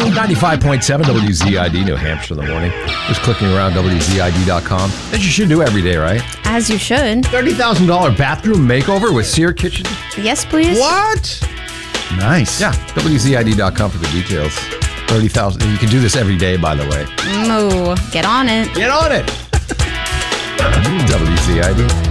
95.7 WZID, New Hampshire in the morning. Just clicking around WZID.com. As you should do every day, right? As you should. $30,000 bathroom makeover with Sear Kitchen. Yes, please. What? Nice. Yeah, WZID.com for the details. $30,000. And you can do this every day, by the way. Get on it. Get on it. WZID.